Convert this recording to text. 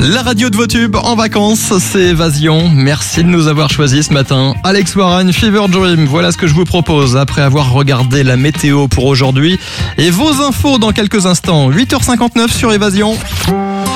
La radio de vos tubes en vacances, c'est Évasion. Merci de nous avoir choisis ce matin. Alex Warren, Fever Dream, voilà ce que je vous propose après avoir regardé la météo pour aujourd'hui. Et vos infos dans quelques instants, 8h59 sur Évasion.